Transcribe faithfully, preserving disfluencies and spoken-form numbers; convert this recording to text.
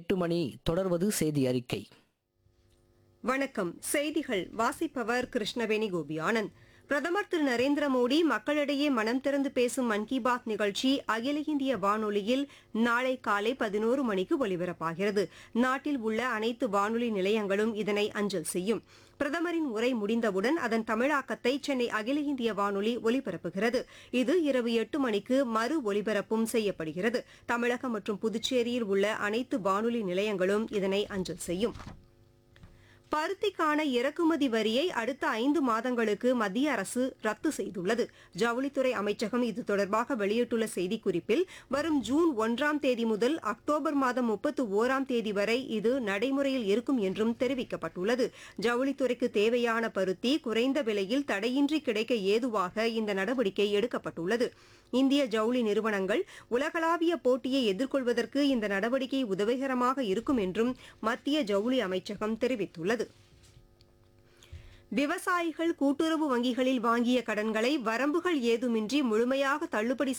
எட்டு மணி தொடர்வது செய்தி அறிக்கை. வணக்கம். செய்திகள் வாசிப்பவர் கிருஷ்ணவேணி கோபியானந்த். பிரதமர் திரு நரேந்திர மோடி மக்களிடையே மனம் திறந்து பேசும் மன் கி பாத் நிகழ்ச்சி அகில இந்திய வானொலியில் நாளை காலை பதினோரு மணிக்கு ஒலிபரப்பாகிறது. நாட்டில் உள்ள அனைத்து வானொலி நிலையங்களும் இதனை அஞ்சல் செய்யும். பிரதமரின் உரை முடிந்தவுடன் அதன் தமிழாக்கத்தை சென்னை அகில இந்திய வானொலி ஒலிபரப்புகிறது. இது இரவு எட்டு மணிக்கு மறு ஒலிபரப்பும் செய்யப்படுகிறது. தமிழகம் மற்றும் புதுச்சேரியில் உள்ள அனைத்து வானொலி நிலையங்களும் இதனை அஞ்சல் செய்யும். பருத்திக்கான இறக்குமதி வரியை அடுத்த ஐந்து மாதங்களுக்கு மத்திய அரசு ரத்து செய்துள்ளது. ஜவுளித்துறை அமைச்சகம் இது தொடர்பாக வெளியிட்டுள்ள செய்திக்குறிப்பில், வரும் ஜூன் ஒன்றாம் தேதி முதல் அக்டோபர் மாதம் முப்பத்து ஓராம் தேதி வரை இது நடைமுறையில் இருக்கும் என்றும் தெரிவிக்கப்பட்டுள்ளது. ஜவுளித்துறைக்கு தேவையான பருத்தி குறைந்த விலையில் தடையின்றி கிடைக்க ஏதுவாக இந்த நடவடிக்கை எடுக்கப்பட்டுள்ளது. இந்திய ஜவுளி நிறுவனங்கள் உலகளாவிய போட்டியை எதிர்கொள்வதற்கு இந்த நடவடிக்கை உதவிகரமாக இருக்கும் என்றும் மத்திய ஜவுளி அமைச்சகம் தெரிவித்துள்ளது. விவசாயிகள் கூட்டுறவு வங்கிகளில் வாங்கிய கடன்களை வரம்புகள் ஏதுமின்றி முழுமையாக தள்ளுபடி